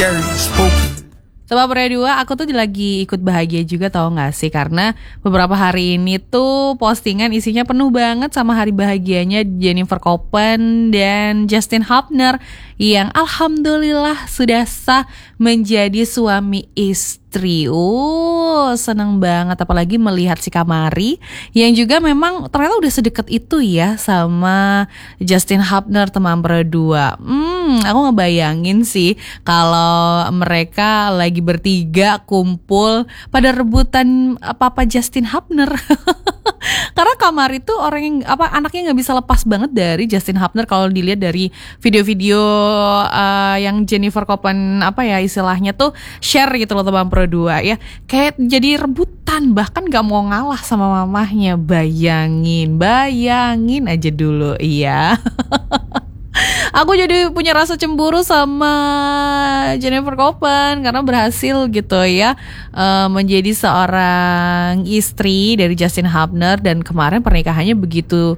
Sobat Pria 2, aku tuh lagi ikut bahagia juga tau gak sih? Karena beberapa hari ini tuh postingan isinya penuh banget sama hari bahagianya Jennifer Copen dan Justin Hubner yang alhamdulillah sudah sah menjadi suami istri. Seneng banget apalagi melihat si Kamari yang juga memang ternyata udah sedekat itu ya sama Justin Hubner teman Pria 2. Aku ngebayangin sih kalau mereka lagi bertiga kumpul pada rebutan Papa Justin Hubner. Karena Kamari tuh orang yang anaknya nggak bisa lepas banget dari Justin Hubner kalau dilihat dari video-video yang Jennifer Copen istilahnya tuh share gitu loh teman Pro 2 ya, kayak jadi rebutan bahkan nggak mau ngalah sama mamahnya. Bayangin aja dulu iya. Aku jadi punya rasa cemburu sama Jennifer Copen karena berhasil gitu ya menjadi seorang istri dari Justin Hubner, dan kemarin pernikahannya begitu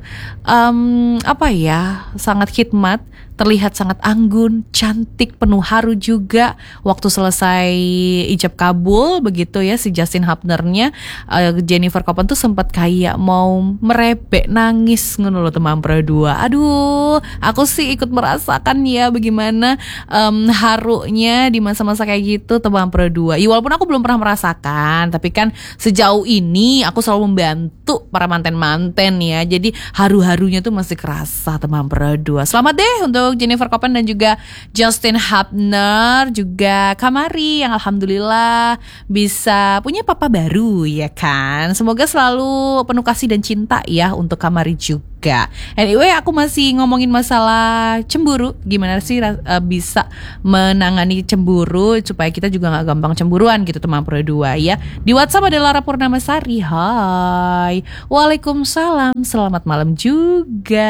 sangat khidmat, terlihat sangat anggun, cantik, penuh haru juga. Waktu selesai ijab kabul begitu ya si Justin Hubnernya, Jennifer Copen tuh sempat kayak mau merebek nangis ngono loh teman Pro 2. Aduh, aku sih ikut merasakan ya bagaimana harunya di masa-masa kayak gitu teman Pro 2. Ya walaupun aku belum pernah merasakan, tapi kan sejauh ini aku selalu membantu para manten-manten ya. Jadi haru-harunya tuh masih kerasa teman Pro 2. Selamat deh untuk Jennifer Copen dan juga Justin Hubner, juga Kamari yang alhamdulillah bisa punya papa baru ya kan. Semoga selalu penuh kasih dan cinta ya untuk Kamari juga. Anyway, aku masih ngomongin masalah cemburu. Gimana sih bisa menangani cemburu supaya kita juga gak gampang cemburuan gitu teman Pro 2 ya. Di WhatsApp ada Lara Purnamasari. Hai, waalaikumsalam, selamat malam juga.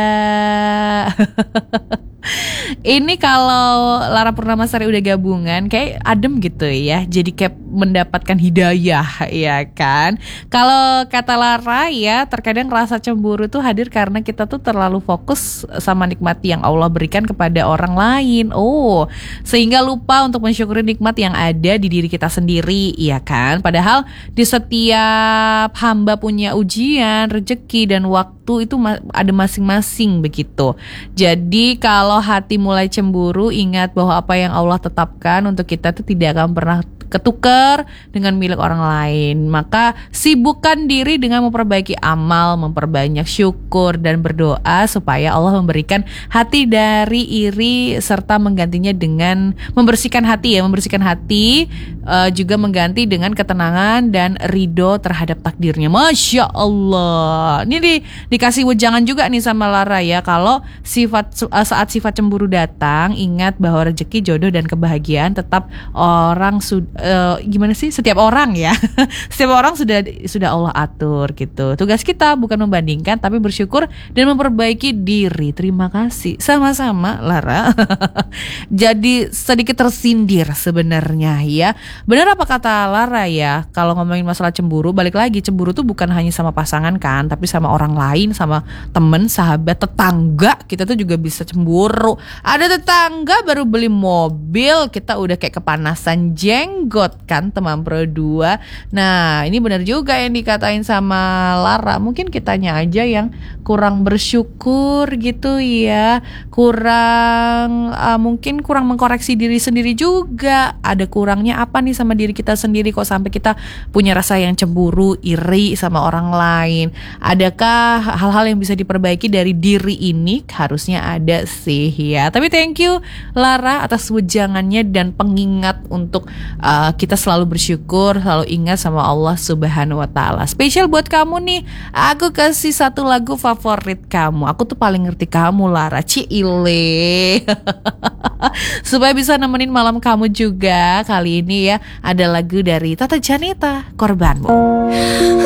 Ini kalau Lara Purnamasari udah gabungan kayak adem gitu ya, jadi kayak mendapatkan hidayah ya kan. Kalau kata Lara ya, terkadang rasa cemburu tuh hadir karena kita tuh terlalu fokus sama nikmat yang Allah berikan kepada orang lain. Sehingga lupa untuk mensyukuri nikmat yang ada di diri kita sendiri ya kan. Padahal di setiap hamba punya ujian, rezeki dan waktu itu ada masing-masing begitu. Jadi kalau hati mulai cemburu, ingat bahwa apa yang Allah tetapkan untuk kita itu tidak akan pernah ketukar dengan milik orang lain. Maka sibukkan diri dengan memperbaiki amal, memperbanyak syukur dan berdoa supaya Allah memberikan hati dari iri serta menggantinya dengan membersihkan hati ya, juga mengganti dengan ketenangan dan ridho terhadap takdirnya. Masya Allah. Ini dikasih wejangan juga nih sama Lara ya, kalau saat sifat cemburu datang, ingat bahwa rezeki, jodoh dan kebahagiaan tetap setiap orang ya. Setiap orang sudah Allah atur gitu. Tugas kita bukan membandingkan tapi bersyukur dan memperbaiki diri. Terima kasih. Sama-sama Lara. Jadi sedikit tersindir sebenarnya ya. Benar apa kata Lara ya, kalau ngomongin masalah cemburu, balik lagi, cemburu tuh bukan hanya sama pasangan kan, tapi sama orang lain, sama temen, sahabat, tetangga. Kita tuh juga bisa cemburu. Ada tetangga baru beli mobil, kita udah kayak kepanasan jenggot kan teman Pro 2. Nah ini benar juga yang dikatain sama Lara, mungkin kitanya aja yang kurang bersyukur gitu ya, mungkin kurang mengkoreksi diri sendiri juga. Ada kurangnya apa nih sama diri kita sendiri kok sampai kita punya rasa yang cemburu, iri sama orang lain? Adakah hal-hal yang bisa diperbaiki dari diri ini? Harusnya ada sih ya. Tapi thank you Lara atas wejangannya dan pengingat untuk kita selalu bersyukur, selalu ingat sama Allah Subhanahu wa Ta'ala. Spesial buat kamu nih, aku kasih satu lagu favorit kamu. Aku tuh paling ngerti kamu Lara, Ciile. Supaya bisa nemenin malam kamu juga, kali ini ya ada lagu dari Tata Janeta, Korbanmu.